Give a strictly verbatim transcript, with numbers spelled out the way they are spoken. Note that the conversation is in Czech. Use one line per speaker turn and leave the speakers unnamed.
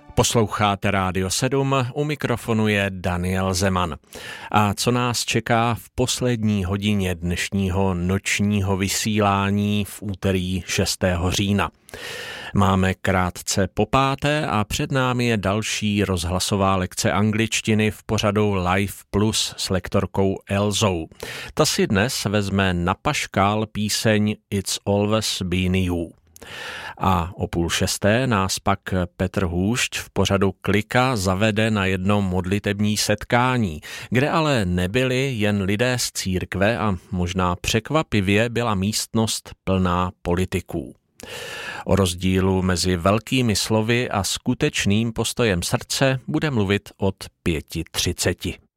Posloucháte Rádio sedm, u mikrofonu je Daniel Zeman. A co nás čeká v poslední hodině dnešního nočního vysílání v úterý šestého října? Máme krátce po páté a před námi je další rozhlasová lekce angličtiny v pořadu Live Plus s lektorkou Elzou. Ta si dnes vezme na paškál píseň It's Always Been You. A o půl šesté nás pak Petr Hůšť v pořadu Klika zavede na jedno modlitební setkání, kde ale nebyli jen lidé z církve a možná překvapivě byla místnost plná politiků. O rozdílu mezi velkými slovy a skutečným postojem srdce bude mluvit od pěti třiceti.